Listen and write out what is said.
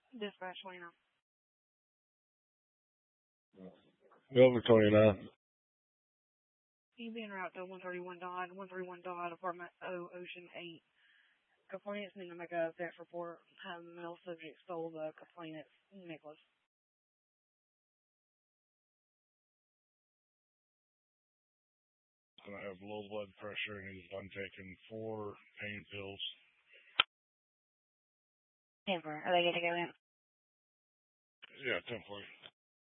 Dispatch 29. Over 29. You being route to 131 Dodd, apartment O, Ocean 8. Complainants need to make a theft report. Have the male subject stole the complainant's necklace. Going to have low blood pressure and he's done taking 4 pain pills. Denver, are they going to go in? Yeah, 10-4.